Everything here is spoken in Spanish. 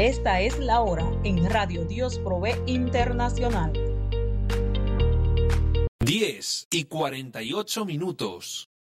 Esta es la hora en Radio Dios Provee Internacional. 10:48.